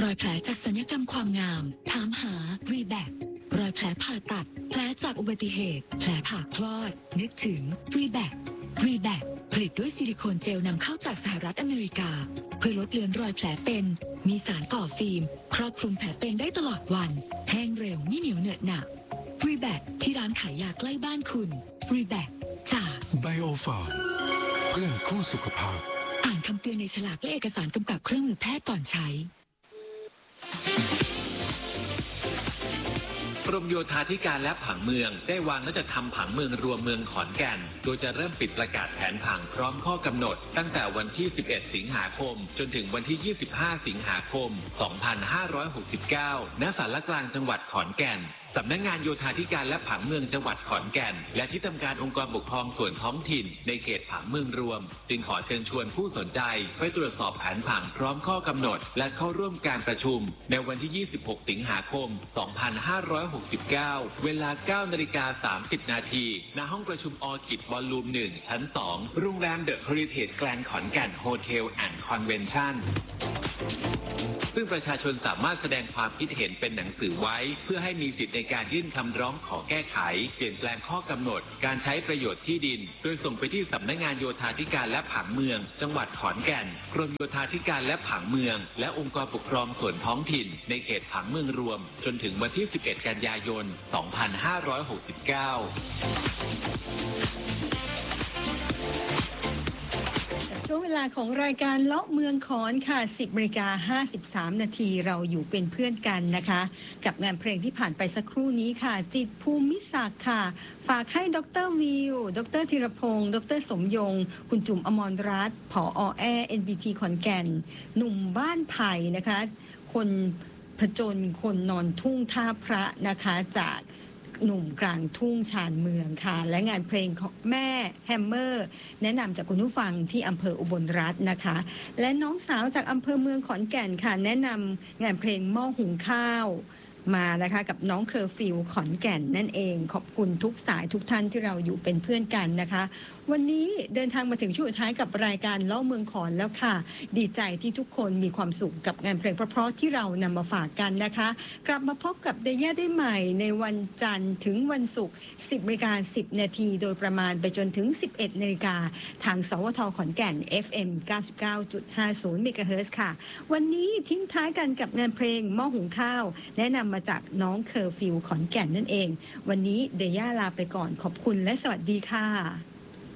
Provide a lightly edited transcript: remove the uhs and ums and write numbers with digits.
อยแผลจากศัลยกรรมความงามถามหา Reback รอยแผลผ่าตัดแผลจากอุบัติเหตุแผลผ่าคลอดนึกถึง Reback ผลิตด้วยซิลิโคนเจลนำเข้าจากสหรัฐอเมริกาเพื่อลดเลือนรอยแผลเป็นมีสารก่อฟิล์มครอบคลุมแผลเป็นได้ตลอดวันแห้งเร็วไม่เหนียวเหนอะหนะ Reback ที่ร้านขายยาใกล้บ้านคุณ Reback จาก Biofarm เพื่อนคู่สุขภาพอ่านคำเตือนในฉลากและเอกสารกำกับเครื่องมือแพทย์ก่อนใช้กรมโยธาธิการและผังเมืองได้วางและจัดทำผังเมืองรวมเมืองขอนแก่นโดยจะเริ่มปิดประกาศแผนผังพร้อมข้อกำหนดตั้งแต่วันที่ 11 สิงหาคมจนถึงวันที่ 25 สิงหาคม 2569 ณ ศาลกลางจังหวัดขอนแก่นสำนักงานโยธาธิการและผังเมืองจังหวัดขอนแก่นและที่ทำการองค์กรปกครองส่วนท้องถิ่นในเขตผังเมืองรวมจึงขอเชิญชวนผู้สนใจไปตรวจสอบแผนผังพร้อมข้อกำหนดและเข้าร่วมการประชุมในวันที่ 26 สิงหาคม 2569 เวลา 9:30 น.ณ ห้องประชุมออคิดวอลลุ่ม 1 ชั้น 2 โรงแรมเดอะเฮอริเทจแกรนด์ขอนแก่นโฮเทลแอนด์คอนเวนชั่นซึ่งประชาชนสามารถแสดงความคิดเห็นเป็นหนังสือไว้เพื่อให้มีสิทธิในการยื่นคำร้องขอแก้ไขเปลี่ยนแปลงข้อกำหนดการใช้ประโยชน์ที่ดินโดยส่งไปที่สำนักงานโยธาธิการและผังเมืองจังหวัดขอนแก่นกรมโยธาธิการและผังเมืองและองค์กรปกครองส่วนท้องถิ่นในเขตผังเมืองรวมจนถึงวันที่ 11 กันยายน 2569 ช่วงเวลาของรายการเลาะเมืองขอนค่ะ 10:53 นาทีเราอยู่เป็นเพื่อนกันนะคะกับงานเพลงที่ผ่านไปสักครู่นี้ค่ะจิตรภูมิศักดิ์ค่ะฝากให้ดร.วิวดร.ธีรพงศ์ดร.สมยงคุณจุ๋มอมรรัตน์ผอ.แอร์ NBT ขอนแก่นหนุ่มบ้านไผ่นะคะคนผจญคนนอนทุ่งท่าพระนะคะจากหนุ่มกลางทุ่งชานเมืองค่ะและงานเพลงของแม่แฮมเมอร์แนะนำจากคุณผู้ฟังที่อำเภออุบลรัตน์นะคะและน้องสาวจากอำเภอเมืองขอนแก่นค่ะแนะนำงานเพลงหม้อหุงข้าวมานะคะกับน้องเคอร์ฟิวขอนแก่นนั่นเองขอบคุณทุกสายทุกท่านที่เราอยู่เป็นเพื่อนกันนะคะวันนี้เดินทางมาถึงช่วงสุดท้ายกับรายการเล่าเมืองขอนแล้วค่ะดีใจที่ทุกคนมีความสุขกับงานเพลงเพราะๆที่เรานำมาฝากกันนะคะกลับมาพบกับเดย่าได้ใหม่ในวันจันทร์ถึงวันศุกร์ 10:10 นาทีโดยประมาณไปจนถึง 11 นาฬิกาทางสวทขอนแก่น FM 99.50 เมกะเฮิรตซ์ค่ะวันนี้ทิ้งท้ายกันกับงานเพลงหม้อหุงข้าวแนะนำมาจากน้องเคอร์ฟิวขอนแก่นนั่นเองวันนี้เดย่าลาไปก่อนขอบคุณและสวัสดีค่ะ